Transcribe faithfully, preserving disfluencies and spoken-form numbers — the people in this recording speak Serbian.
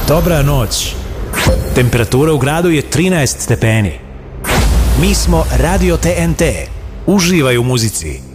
Dobra noć. Temperatura u gradu je trinaest stepeni. Mi smo Radio T N T. Uživaj u muzici.